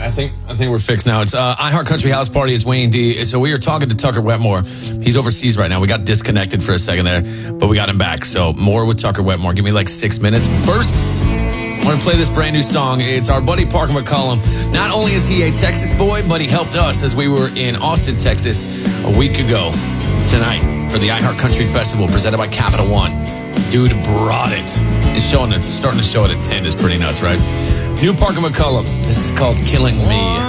I think we're fixed now. It's iHeart Country House Party. It's Wayne D. So we are talking to Tucker Wetmore. He's overseas right now. We got disconnected for a second there, but we got him back. So more with Tucker Wetmore. Give me like 6 minutes. First, I want to play this brand new song. It's our buddy Parker McCollum. Not only is he a Texas boy, but he helped us as we were in Austin, Texas a week ago tonight for the iHeart Country Festival presented by Capital One. Dude brought it. He's starting to show it at 10 is pretty nuts, right? New Parker McCollum. This is called Killing Me.